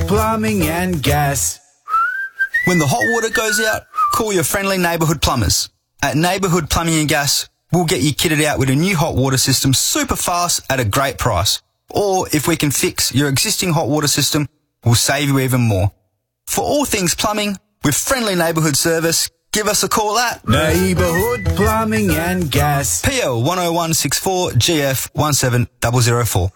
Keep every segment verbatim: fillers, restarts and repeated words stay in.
plumbing and gas. When the hot water goes out, call your friendly neighbourhood plumbers. At Neighbourhood Plumbing and Gas, we'll get you kitted out with a new hot water system super fast at a great price. Or if we can fix your existing hot water system, we'll save you even more. For all things plumbing, with friendly neighbourhood service, give us a call at Neighbourhood Plumbing and Gas. P L one oh one six four G F one seven zero zero four.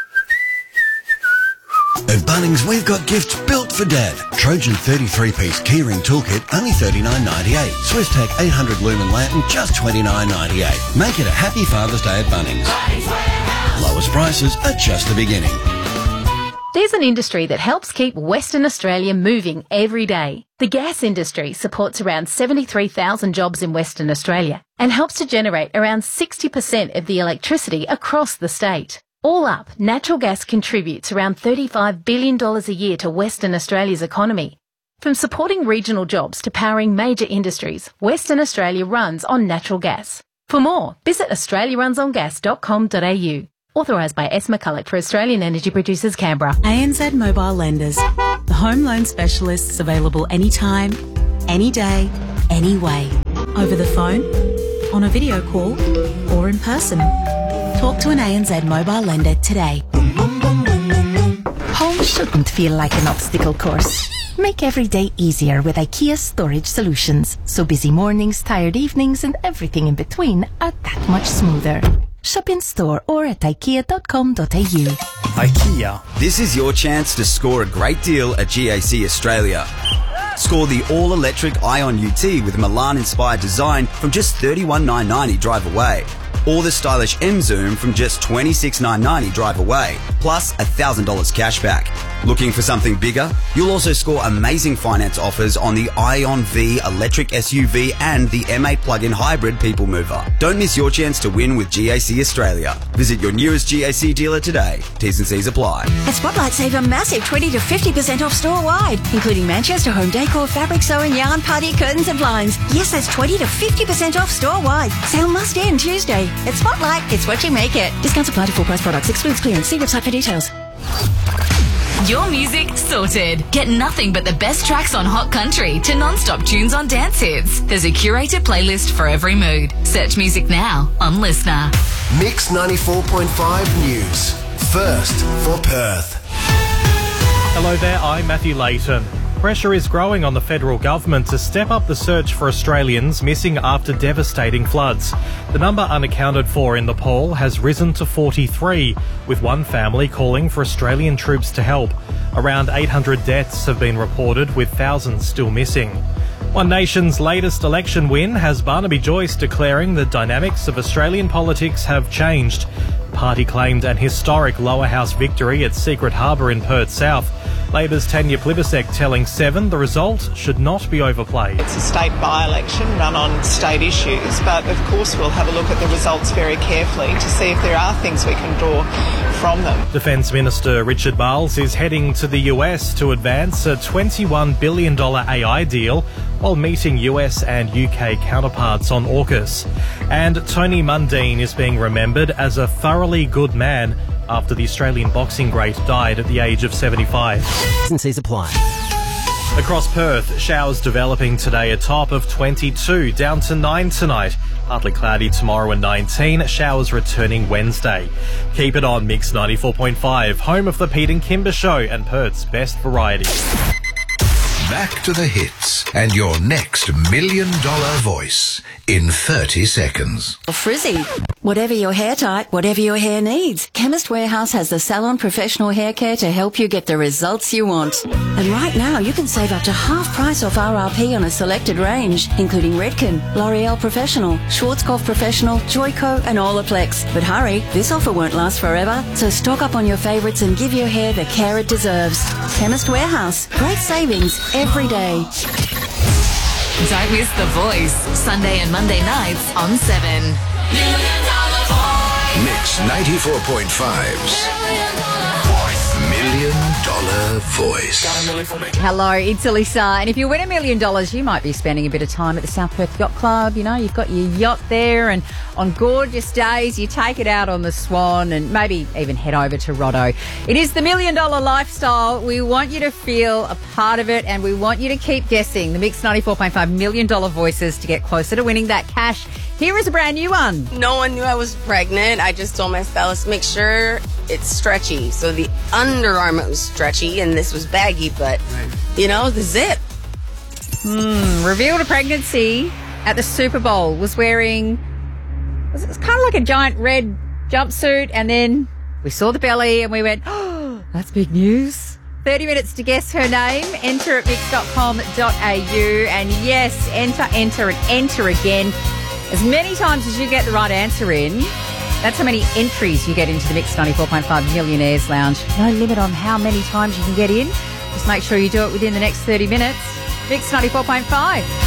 At Bunnings, we've got gifts built for Dad. Trojan thirty-three piece keyring toolkit, only thirty-nine ninety-eight. SwissTech eight hundred lumen lantern, just twenty-nine ninety-eight. Make it a happy Father's Day at Bunnings. Lowest prices are just the beginning. There's an industry that helps keep Western Australia moving every day. The gas industry supports around seventy-three thousand jobs in Western Australia and helps to generate around sixty percent of the electricity across the state. All up, natural gas contributes around thirty-five billion dollars a year to Western Australia's economy. From supporting regional jobs to powering major industries, Western Australia runs on natural gas. For more, visit australia runs on gas dot com dot a u. Authorised by S. McCulloch for Australian Energy Producers, Canberra. A N Z Mobile Lenders, the home loan specialists available anytime, any day, any way. Over the phone, on a video call, or in person. Talk to an A N Z mobile lender today. Home shouldn't feel like an obstacle course. Make every day easier with IKEA Storage Solutions. So busy mornings, tired evenings, and everything in between are that much smoother. Shop in store or at ikea dot com dot a u. IKEA. This is your chance to score a great deal at G A C Australia. Score the all-electric Ion U T with Milan-inspired design from just thirty-one thousand nine hundred ninety drive away. Or the stylish M Zoom from just twenty-six thousand nine hundred ninety drive away, plus one thousand dollars cash back. Looking for something bigger? You'll also score amazing finance offers on the Ion V electric S U V and the M eight plug-in hybrid people mover. Don't miss your chance to win with G A C Australia. Visit your nearest G A C dealer today. T's and C's apply. At Spotlight, save a massive twenty to fifty percent off store-wide, including Manchester home decor, fabric sewing, yarn, party, curtains and blinds. Yes, that's twenty to fifty percent off store-wide. Sale must end Tuesday. At Spotlight, it's what you make it. Discounts apply to full price products. Excludes clearance. See website for details. Your music sorted. Get nothing but the best tracks on Hot Country to non-stop tunes on dance hits. There's a curated playlist for every mood. Search music now on Listener. Mix ninety-four point five News. First for Perth. Hello there, I'm Matthew Layton. Pressure is growing on the federal government to step up the search for Australians missing after devastating floods. The number unaccounted for in the poll has risen to forty-three, with one family calling for Australian troops to help. Around eight hundred deaths have been reported, with thousands still missing. One Nation's latest election win has Barnaby Joyce declaring the dynamics of Australian politics have changed. The party claimed an historic lower house victory at Secret Harbour in Perth South. Labor's Tanya Plibersek telling Seven the result should not be overplayed. It's a state by-election run on state issues, but of course we'll have a look at the results very carefully to see if there are things we can draw from them. Defence Minister Richard Marles is heading to the U S to advance a twenty-one billion dollars A I deal while meeting U S and U K counterparts on AUKUS. And Tony Mundine is being remembered as a thoroughly good man after the Australian boxing great died at the age of seventy-five. T's and C's apply. Across Perth, showers developing today, a top of twenty-two, down to nine tonight. Partly cloudy tomorrow and nineteen, showers returning Wednesday. Keep it on Mix ninety-four point five, home of the Pete and Kimber Show and Perth's best variety. Back to the hits and your next million dollar voice in thirty seconds. Frizzy. Whatever your hair type, whatever your hair needs, Chemist Warehouse has the salon professional hair care to help you get the results you want. And right now you can save up to half price off R R P on a selected range, including Redken, L'Oreal Professional, Schwarzkopf Professional, Joico and Olaplex. But hurry, this offer won't last forever, so stock up on your favourites and give your hair the care it deserves. Chemist Warehouse. Great savings every day. Don't miss The Voice, Sunday and Monday nights on seven. Mix ninety-four point five's Million dollar voice. Hello, it's Elisa. And if you win a million dollars, you might be spending a bit of time at the South Perth Yacht Club. You know, you've got your yacht there, and on gorgeous days, you take it out on the Swan and maybe even head over to Roddo. It is the million dollar lifestyle. We want you to feel a part of it, and we want you to keep guessing the Mix ninety-four point five million dollar voices to get closer to winning that cash. Here is a brand new one. No one knew I was pregnant. I just told my stylist, make sure it's stretchy. So the underarm was stretchy and this was baggy, but, you know, the zip. Hmm. Revealed a pregnancy at the Super Bowl. Was wearing, it was, it was kind of like a giant red jumpsuit, and then we saw the belly and we went, oh, that's big news. thirty minutes to guess her name. Enter at mix dot com dot a u. And yes, enter, enter, and enter again. As many times as you get the right answer in, that's how many entries you get into the Mix ninety-four point five Millionaires Lounge. No limit on how many times you can get in. Just make sure you do it within the next thirty minutes. Mix ninety-four point five.